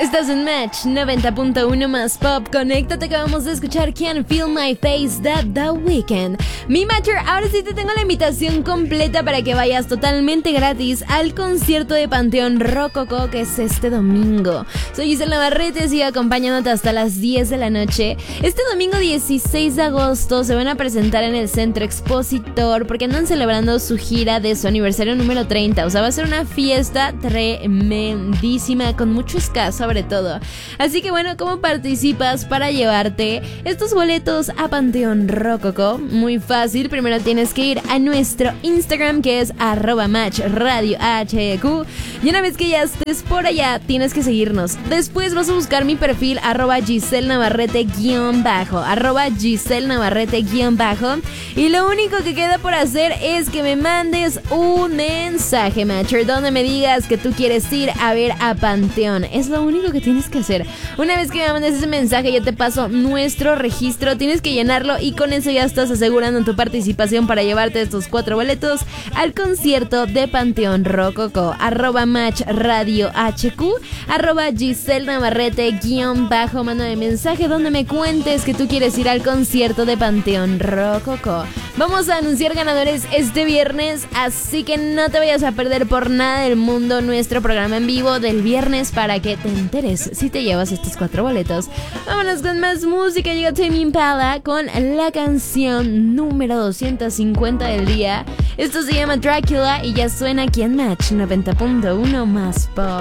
Estás en Match 90.1 más Pop. Conéctate, acabamos de escuchar Can't Feel My Face de The Weeknd. Mi Matcher, ahora sí te tengo la invitación completa para que vayas totalmente gratis al concierto de Panteón Rococó, que es este domingo. Soy Giselle Navarrete, sigo acompañándote hasta las 10 de la noche. Este domingo 16 de agosto se van a presentar en el Centro Expositor porque andan celebrando su gira de su aniversario número 30. O sea, va a ser una fiesta tremendísima, con mucho ska sobre todo. Así que bueno, ¿cómo participas para llevarte estos boletos a Panteón Rococó? Muy fácil, primero tienes que ir a nuestro Instagram, que es @matchradiohq, y una vez que ya estés por allá tienes que seguirnos. Después vas a buscar mi perfil @Giselle Navarrete_, @Giselle Navarrete_, y lo único que queda por hacer es que me mandes un mensaje, Matcher, donde me digas que tú quieres ir a ver a Panteón. Es lo único que tienes que hacer. Una vez que me mandes ese mensaje, yo te paso nuestro registro, tienes que llenarlo y con eso ya estás asegurando tu participación para llevarte estos 4 boletos al concierto de Panteón Rococó. @matchradiohq, @Giselle Navarrete_, mándame mensaje donde me cuentes que tú quieres ir al concierto de Panteón Rococó. Vamos a anunciar ganadores este viernes, así que no te vayas a perder por nada del mundo nuestro programa en vivo del viernes para que te enteres si te llevas estos 4 boletos. Vámonos con más música. Llega Tame Impala con la canción número 250 del día. Esto se llama Dracula y ya suena aquí en Match 90.1 más Pop.